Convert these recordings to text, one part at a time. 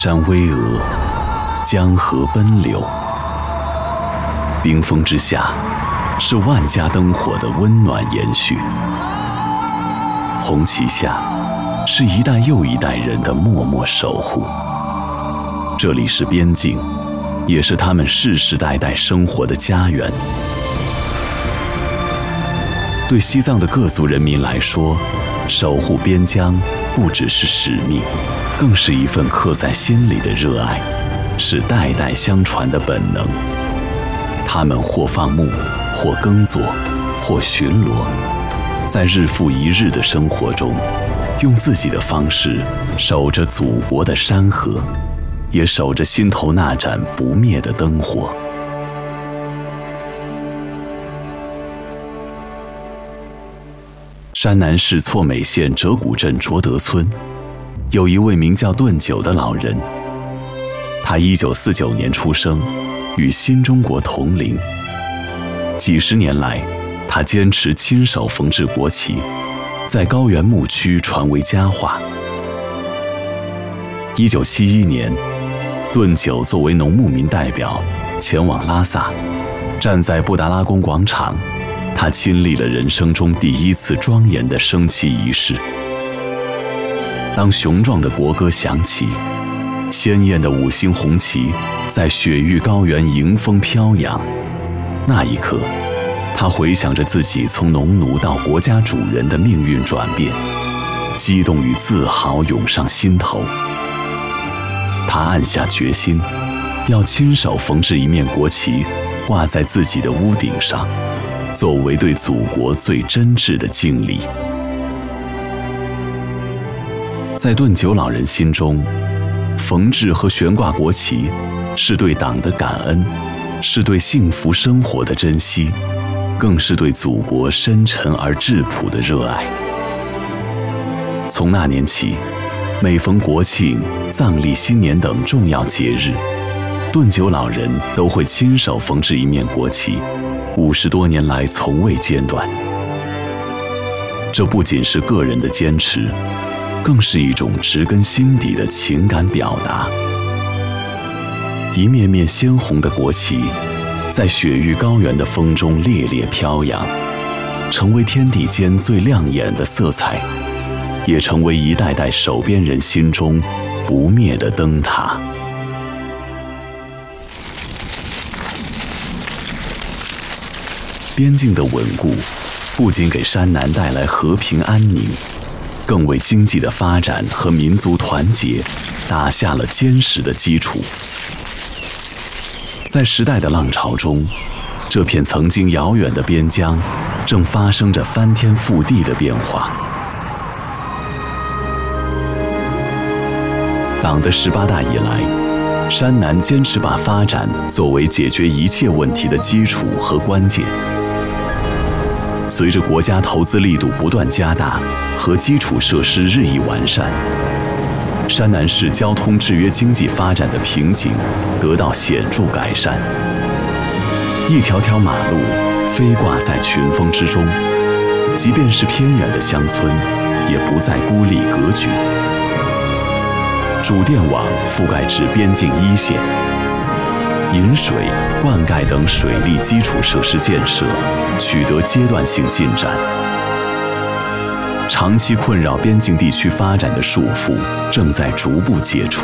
山巍峨，江河奔流。冰封之下，是万家灯火的温暖延续；红旗下，是一代又一代人的默默守护。这里是边境，也是他们世世代代生活的家园。对西藏的各族人民来说，守护边疆不只是使命，更是一份刻在心里的热爱，是代代相传的本能。他们或放牧，或耕作，或巡逻，在日复一日的生活中，用自己的方式守着祖国的山河，也守着心头那盏不灭的灯火。山南市错美县折谷镇卓德村，有一位名叫顿九的老人。他1949年出生，与新中国同龄。几十年来，他坚持亲手缝制国旗，在高原牧区传为佳话。1971年，顿九作为农牧民代表前往拉萨，站在布达拉宫广场，他亲历了人生中第一次庄严的升旗仪式。当雄壮的国歌响起，鲜艳的5星红旗在雪域高原迎风飘扬，那一刻，他回想着自己从农奴到国家主人的命运转变，激动与自豪涌上心头。他暗下决心，要亲手缝制一面国旗，挂在自己的屋顶上，作为对祖国最真挚的敬礼。在顿九老人心中，缝制和悬挂国旗是对党的感恩，是对幸福生活的珍惜，更是对祖国深沉而质朴的热爱。从那年起，每逢国庆、藏历、新年等重要节日，顿九老人都会亲手缝制一面国旗，50多年来从未间断。这不仅是个人的坚持，更是一种植根心底的情感表达。一面面鲜红的国旗，在雪域高原的风中猎猎飘扬，成为天地间最亮眼的色彩，也成为一代代守边人心中不灭的灯塔。边境的稳固，不仅给山南带来和平安宁，更为经济的发展和民族团结打下了坚实的基础。在时代的浪潮中，这片曾经遥远的边疆正发生着翻天覆地的变化。党的18大以来，山南坚持把发展作为解决一切问题的基础和关键。随着国家投资力度不断加大和基础设施日益完善，山南市交通制约经济发展的瓶颈得到显著改善。一条条马路飞挂在群峰之中，即便是偏远的乡村，也不再孤立隔绝。主电网覆盖至边境一线，引水、灌溉等水利基础设施建设取得阶段性进展。长期困扰边境地区发展的束缚正在逐步解除。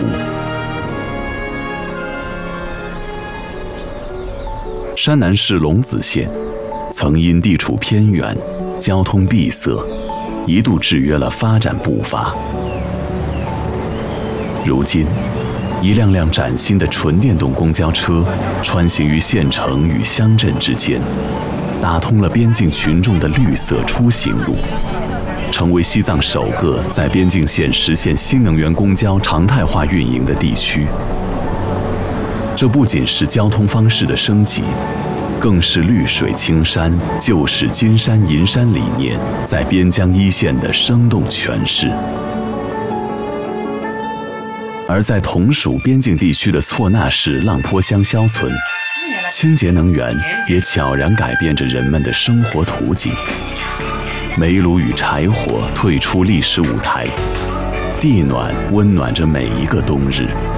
山南市龙子县曾因地处偏远、交通闭塞，一度制约了发展步伐。如今，一辆辆崭新的纯电动公交车穿行于县城与乡镇之间，打通了边境群众的绿色出行路，成为西藏首个在边境线实现新能源公交常态化运营的地区。这不仅是交通方式的升级，更是绿水青山、旧时金山银山理念在边疆一线的生动诠释。而在同属边境地区的错那市浪坡乡肖村，清洁能源也悄然改变着人们的生活图景。煤炉与柴火退出历史舞台，地暖温暖着每一个冬日。